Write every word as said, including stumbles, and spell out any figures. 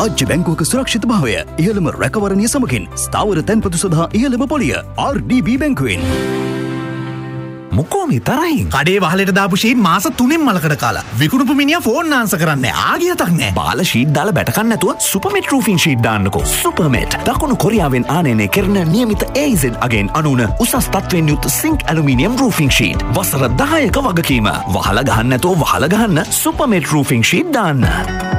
රාජ්‍ය බැංකුවක සුරක්ෂිත භාවය, ඉහළම රැකවරණය සමගින් ස්ථාවර තැන්පතු සඳහා ඉහළම පොලිය ආර් ඩී බී බැංකුවෙන්. මොකෝ මේ තරහින්? කඩේ වහලට දාපු ෂීට් මාස තුනෙන් මලකට කාලා. විකුණුපු මිනිහා ෆෝන් ආන්සර් කරන්නේ ආගියතක් නැහැ. බාල ෂීට් දාලා බැට ගන්න නැතුව සුපර්මෙට් රූෆින් ෂීට් දාන්නකෝ. සුපර්මෙට් දකුණු කොරියාවෙන් ආනයනය කරන නියමිත ඒ ඉ සෙඩ් අගෙන් අනුන උසස් තත්ත්වයෙන් යුත් සිංක් ඇලුමිනියම් රූෆින් ෂීට්. වසර දහයක වගකීම. වහලා ගහන්න නැතුව වහලා ගහන්න සුපර්මෙට් රූෆින් ෂීට් දාන්න.